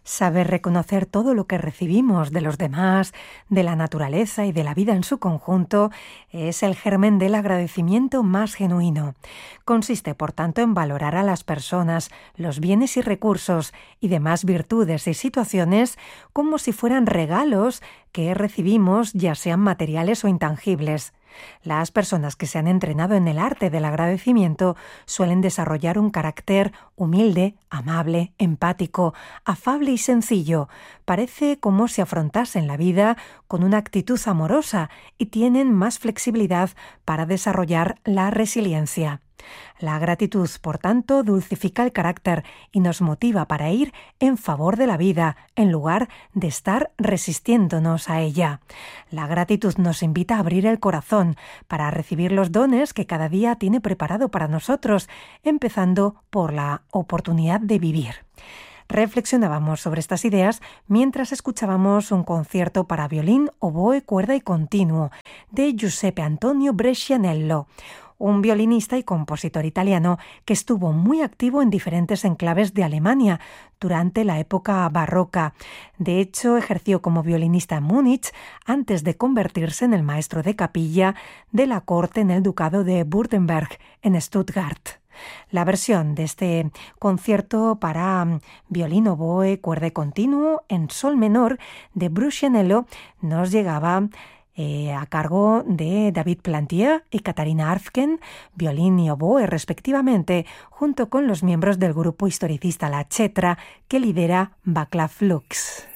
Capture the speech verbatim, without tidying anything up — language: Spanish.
Saber reconocer todo lo que recibimos de los demás, de la naturaleza y de la vida en su conjunto es el germen del agradecimiento más genuino. Consiste, por tanto, en valorar a las personas, los bienes y recursos y demás virtudes y situaciones como si fueran regalos que recibimos, ya sean materiales o intangibles. Las personas que se han entrenado en el arte del agradecimiento suelen desarrollar un carácter humilde, amable, empático, afable y sencillo. Parece como si afrontasen la vida con una actitud amorosa y tienen más flexibilidad para desarrollar la resiliencia. La gratitud, por tanto, dulcifica el carácter y nos motiva para ir en favor de la vida, en lugar de estar resistiéndonos a ella. La gratitud nos invita a abrir el corazón para recibir los dones que cada día tiene preparado para nosotros, empezando por la oportunidad de vivir. Reflexionábamos sobre estas ideas mientras escuchábamos un concierto para violín, oboe, cuerda y continuo de Giuseppe Antonio Brescianello, un violinista y compositor italiano que estuvo muy activo en diferentes enclaves de Alemania durante la época barroca. De hecho, ejerció como violinista en Múnich antes de convertirse en el maestro de capilla de la corte en el ducado de Württemberg, en Stuttgart. La versión de este concierto para violín, oboe, cuerda y continuo en sol menor de Brescianello nos llegaba Eh, a cargo de David Plantier y Katarina Arfken, violín y oboe respectivamente, junto con los miembros del grupo historicista La Cetra que lidera Václav Lux.